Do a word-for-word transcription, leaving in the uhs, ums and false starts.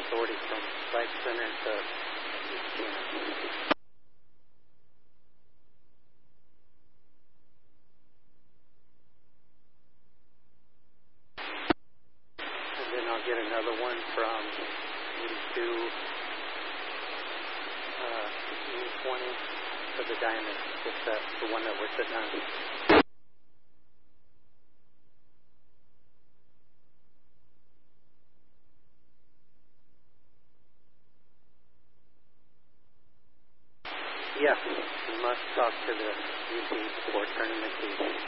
authority from right center to east cannon. And then I'll get another one from eighty-two, uh, E twenty for the diamond, just uh, the one that we're sitting on. Yes, you must talk to the U P before turning the key.